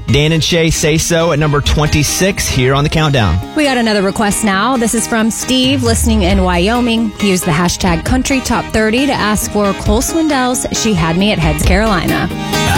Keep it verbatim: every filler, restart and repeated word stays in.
Dan and Shay Say So at number twenty-six here on the countdown. We got another request now. This is from Steve, listening in Wyoming. He used the hashtag Country Top thirty to ask for Cole Swindell's She Had Me at Heads, Carolina.